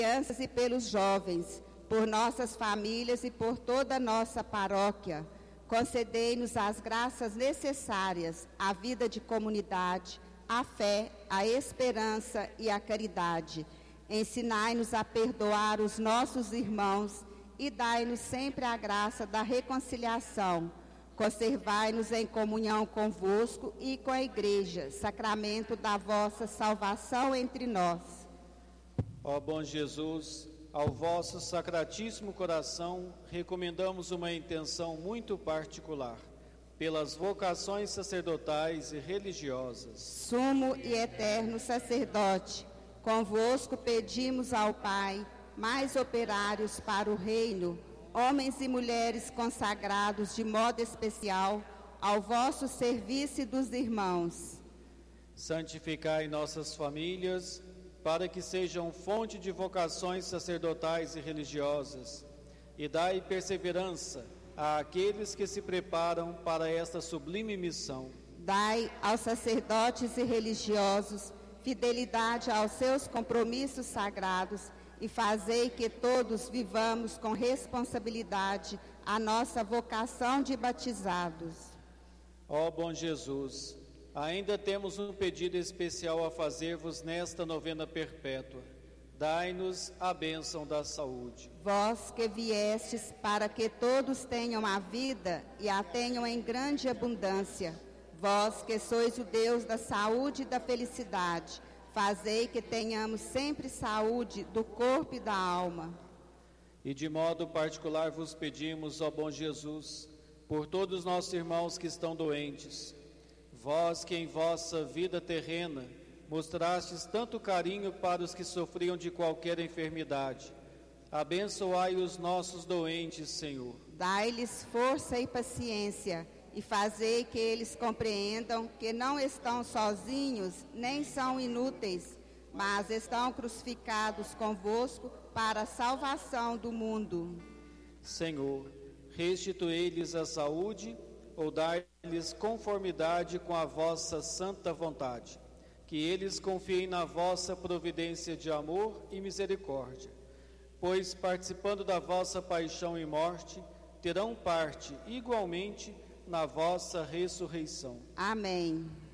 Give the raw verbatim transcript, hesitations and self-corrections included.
crianças e pelos jovens, por nossas famílias e por toda a nossa paróquia. Concedei-nos as graças necessárias à vida de comunidade, à fé, à esperança e à caridade. Ensinai-nos a perdoar os nossos irmãos e dai-nos sempre a graça da reconciliação. Conservai-nos em comunhão convosco e com a Igreja, sacramento da vossa salvação entre nós. Ó bom Jesus, ao vosso sacratíssimo coração recomendamos uma intenção muito particular, pelas vocações sacerdotais e religiosas. Sumo e eterno sacerdote, convosco pedimos ao Pai mais operários para o reino, homens e mulheres consagrados de modo especial ao vosso serviço e dos irmãos. Santificai nossas famílias, para que sejam fonte de vocações sacerdotais e religiosas, e dai perseverança àqueles que se preparam para esta sublime missão. Dai aos sacerdotes e religiosos fidelidade aos seus compromissos sagrados e fazei que todos vivamos com responsabilidade a nossa vocação de batizados. Ó bom Jesus, ainda temos um pedido especial a fazer-vos nesta novena perpétua. Dai-nos a bênção da saúde. Vós que viestes para que todos tenham a vida e a tenham em grande abundância, vós que sois o Deus da saúde e da felicidade, fazei que tenhamos sempre saúde do corpo e da alma. E de modo particular vos pedimos, ó bom Jesus, por todos os nossos irmãos que estão doentes, vós que em vossa vida terrena mostrastes tanto carinho para os que sofriam de qualquer enfermidade, abençoai os nossos doentes, Senhor. Dai-lhes força e paciência, e fazei que eles compreendam que não estão sozinhos, nem são inúteis, mas estão crucificados convosco para a salvação do mundo. Senhor, restituí-lhes a saúde, ou dai-lhes conformidade com a vossa santa vontade, que eles confiem na vossa providência de amor e misericórdia, pois participando da vossa paixão e morte, terão parte igualmente na vossa ressurreição. Amém.